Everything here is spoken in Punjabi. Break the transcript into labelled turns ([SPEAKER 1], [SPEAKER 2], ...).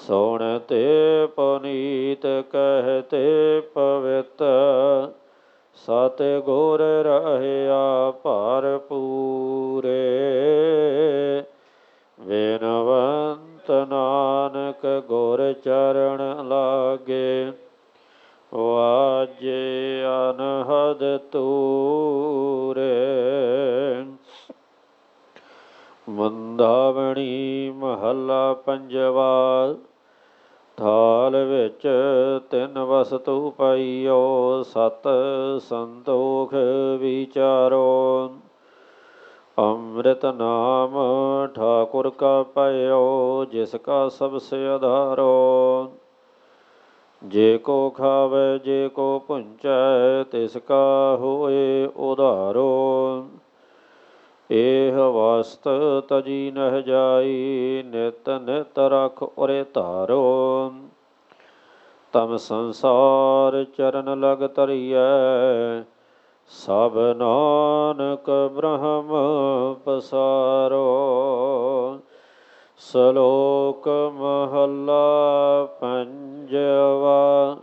[SPEAKER 1] ਸੁਣਤੇ ਪੁਨੀਤ ਕਹਿਤੇ ਪਵਿੱਤ, ਸਤਿਗੁਰ ਰਹਿਆ ਭਰਪੂਰੇ। ਬਿਨਵੰਤ ਨਾਨਕ ਗੁਰ ਚਰਨ ਲਾਗੇ, ਵਾਜੇ ਅਨਹਦ ਤੂਰੇ। ਮੰਦਾਵਣੀ ਮਹੱਲਾ ਪੰਜਵਾ। ਥਾਲ ਵਿੱਚ ਤਿੰਨ ਵਸਤੂ ਪਾਈਓ, ਸਤ ਸੰਤੋਖ ਵਿਚਾਰੋ। ਅੰਮ੍ਰਿਤ ਨਾਮ ਠਾਕੁਰ ਕਾ ਪਾਇਓ, ਜਿਸ ਕਾ ਸਬਸੇ ਆਧਾਰੋ। ਜੇ ਕੋ ਖਾਵੈ ਜੇ ਕੋ ਭੁੰਚੈ, ਤਿਸ ਕਾ ਹੋਏ ਉਧਾਰੋ। ਇਹ ਵਸਤ ਤਜੀ ਨਹਿ ਜਾਈ, ਨਿਤ ਨਿਤ ਰਖ ਉਰੇ ਧਾਰੋ। ਤਮ ਸੰਸਾਰ ਚਰਨ ਲਗ ਧਰੀਐ, ਸਭ ਨਾਨਕ ਬ੍ਰਹਮ ਪਸਾਰੋ। ਸ਼ਲੋਕ ਮਹੱਲਾ ਪੰਜਵਾ।